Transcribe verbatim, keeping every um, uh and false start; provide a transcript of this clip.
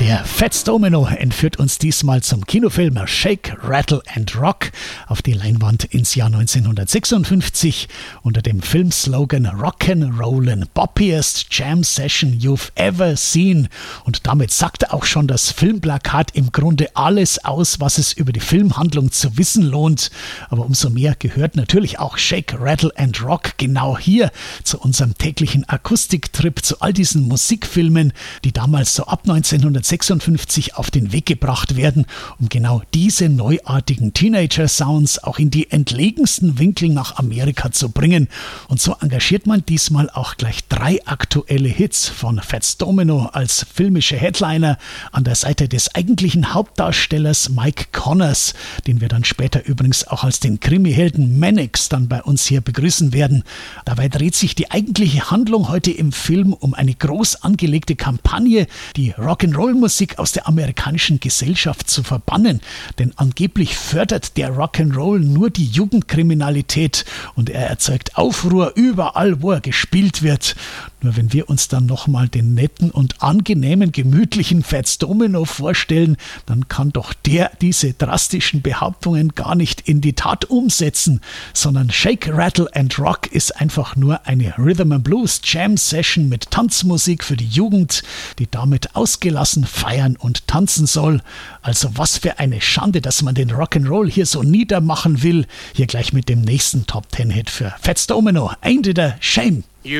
Der Fats Domino entführt uns diesmal zum Kinofilm Shake, Rattle and Rock auf die Leinwand ins Jahr neunzehnhundertsechsundfünfzig unter dem Filmslogan Rock'n'Rollin' Boppiest Jam Session You've Ever Seen. Und damit sagt auch schon das Filmplakat im Grunde alles aus, was es über die Filmhandlung zu wissen lohnt. Aber umso mehr gehört natürlich auch Shake, Rattle and Rock genau hier zu unserem täglichen Akustiktrip, zu all diesen Musikfilmen, die damals so ab neunzehnhundertsechsundfünfzig auf den Weg gebracht werden, um genau diese neuartigen Teenager-Sounds auch in die entlegensten Winkel nach Amerika zu bringen. Und so engagiert man diesmal auch gleich drei aktuelle Hits von Fats Domino als filmische Headliner an der Seite des eigentlichen Hauptdarstellers Mike Connors, den wir dann später übrigens auch als den Krimi-Helden Mannix dann bei uns hier begrüßen werden. Dabei dreht sich die eigentliche Handlung heute im Film um eine groß angelegte Kampagne, die Rock'n'Roll Musik aus der amerikanischen Gesellschaft zu verbannen, denn angeblich fördert der Rock'n'Roll nur die Jugendkriminalität und er erzeugt Aufruhr überall, wo er gespielt wird. Nur wenn wir uns dann nochmal den netten und angenehmen, gemütlichen Fats Domino vorstellen, dann kann doch der diese drastischen Behauptungen gar nicht in die Tat umsetzen, sondern Shake, Rattle and Rock ist einfach nur eine Rhythm and Blues Jam Session mit Tanzmusik für die Jugend, die damit ausgelassen feiern und tanzen soll. Also was für eine Schande, dass man den Rock'n'Roll hier so niedermachen will. Hier gleich mit dem nächsten Top Ten Hit für Fats Domino. Ain't it a shame? You